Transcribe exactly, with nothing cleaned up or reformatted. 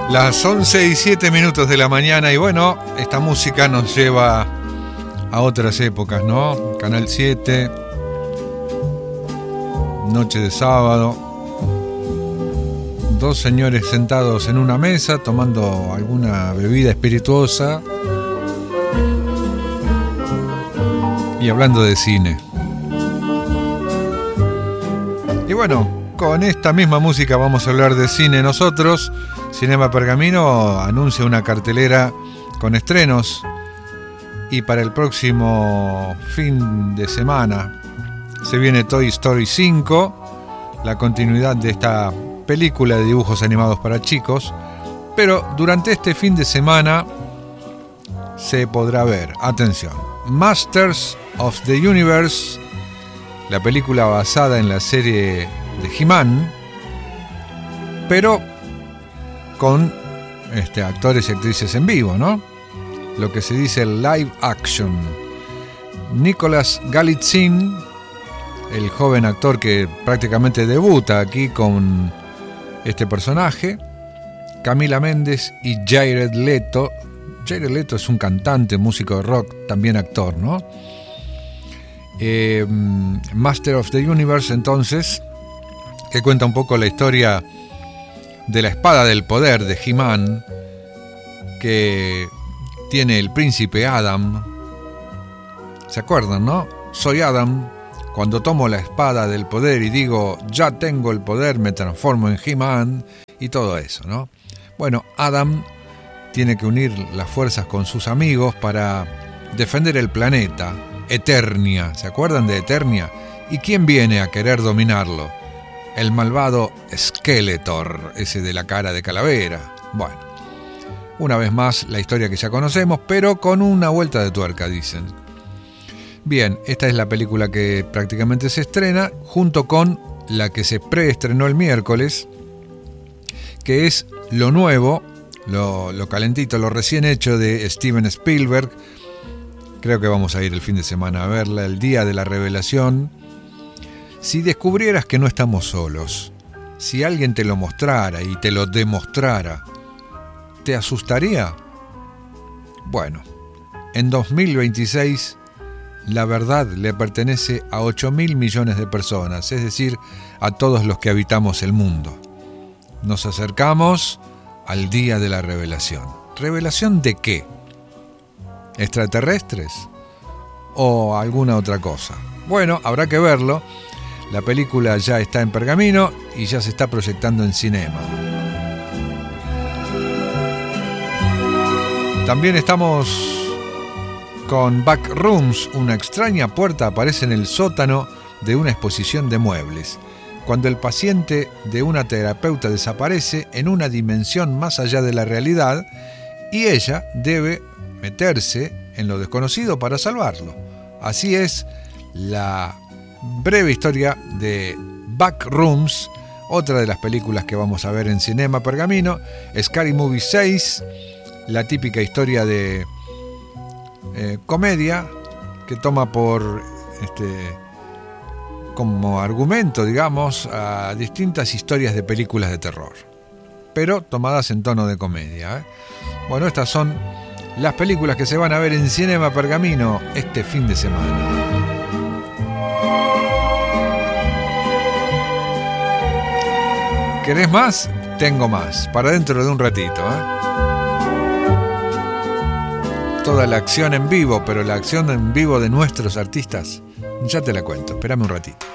Las once y siete minutos de la mañana y bueno, esta música nos lleva a otras épocas, ¿no? Canal siete, noche de sábado, dos señores sentados en una mesa tomando alguna bebida espirituosa y hablando de cine. Y bueno, con esta misma música vamos a hablar de cine nosotros. Cinema Pergamino anuncia una cartelera con estrenos y para el próximo fin de semana se viene Toy Story cinco, la continuidad de esta película de dibujos animados para chicos, pero durante este fin de semana se podrá ver, atención, Masters of the Universe, la película basada en la serie de He-Man, pero con este, actores y actrices en vivo, ¿no? Lo que se dice live action. Nicholas Galitzine, el joven actor que prácticamente debuta aquí con este personaje, Camila Méndez y Jared Leto. Jared Leto es un cantante, músico de rock, también actor, ¿no? Eh, Master of the Universe, entonces, que cuenta un poco la historia de la espada del poder de He-Man que tiene el príncipe Adam. ¿Se acuerdan, no? Soy Adam. Cuando tomo la espada del poder y digo, ya tengo el poder, me transformo en He-Man y todo eso, ¿no? Bueno, Adam tiene que unir las fuerzas con sus amigos para defender el planeta, Eternia. ¿Se acuerdan de Eternia? ¿Y quién viene a querer dominarlo? El malvado Skeletor, ese de la cara de calavera. Bueno, una vez más la historia que ya conocemos, pero con una vuelta de tuerca, dicen. Bien, esta es la película que prácticamente se estrena, junto con la que se preestrenó el miércoles, que es lo nuevo, lo, lo calentito, lo recién hecho de Steven Spielberg. Creo que vamos a ir el fin de semana a verla, el día de la revelación. Si descubrieras que no estamos solos, si alguien te lo mostrara y te lo demostrara, ¿te asustaría? Bueno, en dos mil veintiséis la verdad le pertenece a ocho mil millones de personas, es decir, a todos los que habitamos el mundo. Nos acercamos al día de la revelación. ¿Revelación de qué? ¿Extraterrestres? ¿O alguna otra cosa? Bueno, habrá que verlo. La película ya está en Pergamino y ya se está proyectando en cinema. También estamos con Backrooms. Una extraña puerta aparece en el sótano de una exposición de muebles. Cuando el paciente de una terapeuta desaparece en una dimensión más allá de la realidad y ella debe meterse en lo desconocido para salvarlo. Así es la breve historia de Backrooms, otra de las películas que vamos a ver en Cinema Pergamino. Scary Movie seis, la típica historia de eh, comedia que toma por este como argumento, digamos, a distintas historias de películas de terror, pero tomadas en tono de comedia, ¿eh? Bueno, estas son las películas que se van a ver en Cinema Pergamino este fin de semana. ¿Querés más? Tengo más, para dentro de un ratito, ¿eh? Toda la acción en vivo, pero la acción en vivo de nuestros artistas, ya te la cuento, espérame un ratito.